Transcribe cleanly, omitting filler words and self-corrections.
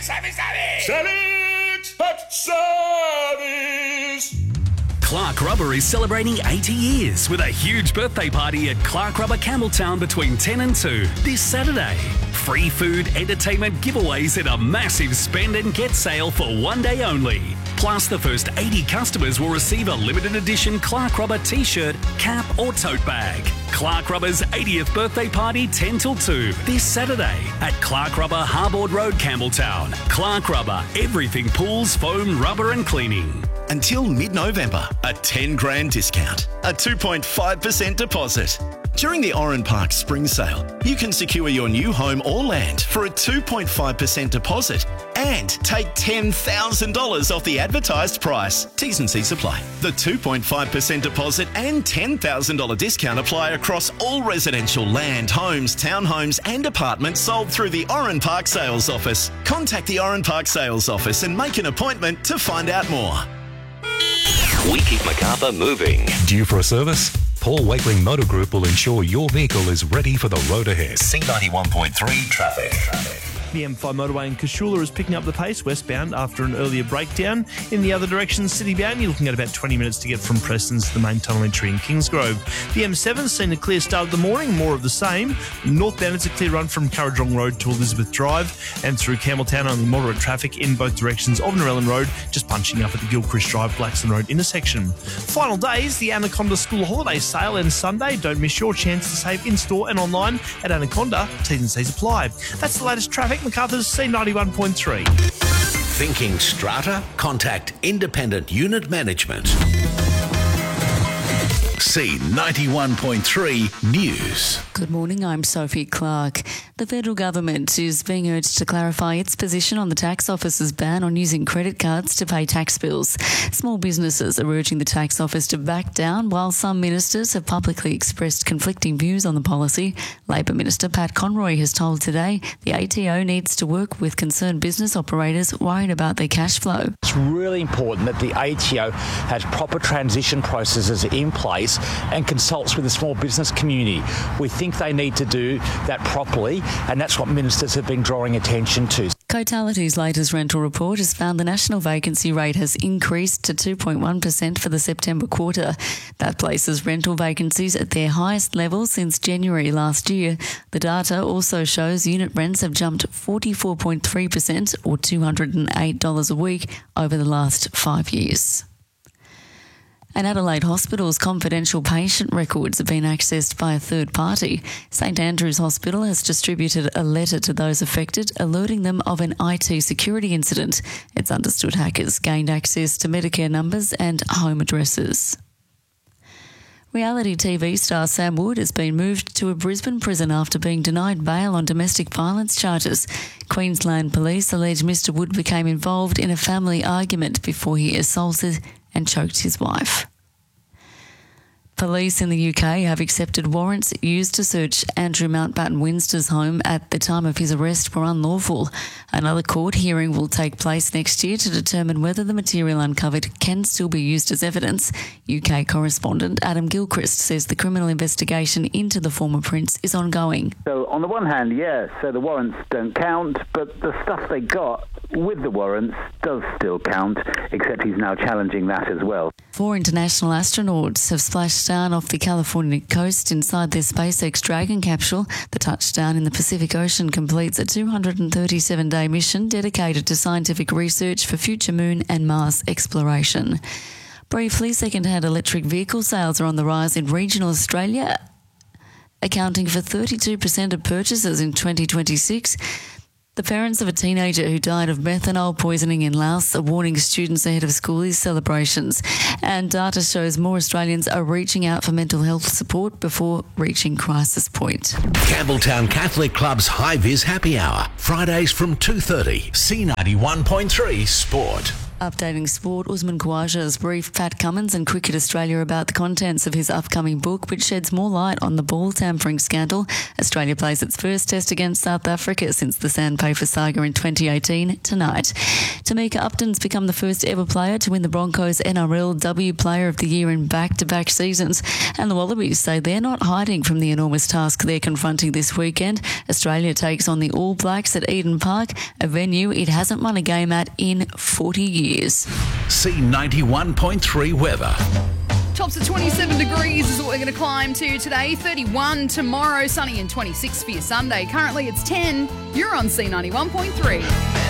Savvy's at Savvy's. Clark Rubber is celebrating 80 years with a huge birthday party at Clark Rubber Campbelltown between 10 and 2 this Saturday. Free food, entertainment, giveaways and a massive spend and get sale for one day only. Plus, the first 80 customers will receive a limited edition Clark Rubber t-shirt, cap or tote bag. Clark Rubber's 80th birthday party 10 till 2 this Saturday at Clark Rubber Harbord Road, Campbelltown. Clark Rubber, everything pools, foam, rubber and cleaning. Until mid-November, a 10 grand discount, a 2.5% deposit. During the Oran Park Spring Sale, you can secure your new home or land for a 2.5% deposit and take $10,000 off the advertised price. T's and C's apply. The 2.5% deposit and $10,000 discount apply across all residential land, homes, townhomes and apartments sold through the Oran Park Sales Office. Contact the Oran Park Sales Office and make an appointment to find out more. We keep Macarthur moving. Due for a service? Paul Wakeling Motor Group will ensure your vehicle is ready for the road ahead. C91.3 traffic. The M5 motorway in Cashula is picking up the pace westbound after an earlier breakdown. In the other direction, citybound, you're looking at about 20 minutes to get from Prestons to the main tunnel entry in Kingsgrove. The M7's seen a clear start of the morning, more of the same. Northbound, it's a clear run from Currajong Road to Elizabeth Drive and through Campbelltown, only moderate traffic in both directions of Narellan Road, just punching up at the Gilchrist Drive, Blackson Road intersection. Final days, the Anaconda School Holiday Sale ends Sunday. Don't miss your chance to save in-store and online at Anaconda. T's and C's apply. That's the latest traffic. Macarthur's C91.3. Thinking strata? Contact Independent Unit Management. C91.3 News. Good morning, I'm Sophie Clark. The federal government is being urged to clarify its position on the tax office's ban on using credit cards to pay tax bills. Small businesses are urging the tax office to back down, while some ministers have publicly expressed conflicting views on the policy. Labor Minister Pat Conroy has told Today the ATO needs to work with concerned business operators worried about their cash flow. It's really important that the ATO has proper transition processes in place and consults with the small business community. We think they need to do that properly, and that's what ministers have been drawing attention to. Cotality's latest rental report has found the national vacancy rate has increased to 2.1% for the September quarter. That places rental vacancies at their highest level since January last year. The data also shows unit rents have jumped 44.3% or $208 a week over the last 5 years. And Adelaide Hospital's confidential patient records have been accessed by a third party. St Andrew's Hospital has distributed a letter to those affected, alerting them of an IT security incident. It's understood hackers gained access to Medicare numbers and home addresses. Reality TV star Sam Wood has been moved to a Brisbane prison after being denied bail on domestic violence charges. Queensland police allege Mr Wood became involved in a family argument before he assaulted and choked his wife. Police in the UK have accepted warrants used to search Andrew Mountbatten Winster's home at the time of his arrest were unlawful. Another court hearing will take place next year to determine whether the material uncovered can still be used as evidence. UK correspondent Adam Gilchrist says the criminal investigation into the former prince is ongoing. So on the one hand, yes, so the warrants don't count, but the stuff they got with the warrants does still count, except he's now challenging that as well. 4 international astronauts have splashed down off the California coast inside their SpaceX Dragon capsule. The touchdown in the Pacific Ocean completes a 237-day mission dedicated to scientific research for future moon and Mars exploration. Briefly, second-hand electric vehicle sales are on the rise in regional Australia, accounting for 32% of purchases in 2026. The parents of a teenager who died of methanol poisoning in Laos are warning students ahead of school celebrations. And data shows more Australians are reaching out for mental health support before reaching crisis point. Campbelltown Catholic Club's High Vis Happy Hour, Fridays from 2:30. C91.3 Sport. Updating sport, Usman Khawaja has briefed Pat Cummins and Cricket Australia about the contents of his upcoming book, which sheds more light on the ball tampering scandal. Australia plays its first test against South Africa since the Sandpaper saga in 2018 tonight. Tamika Upton's become the first ever player to win the Broncos NRLW Player of the Year in back-to-back seasons, and the Wallabies say they're not hiding from the enormous task they're confronting this weekend. Australia takes on the All Blacks at Eden Park, a venue it hasn't won a game at in 40 years. C91.3 weather. Tops at 27 degrees is what we're going to climb to today. 31 tomorrow, sunny and 26 for your Sunday. Currently it's 10. You're on C91.3.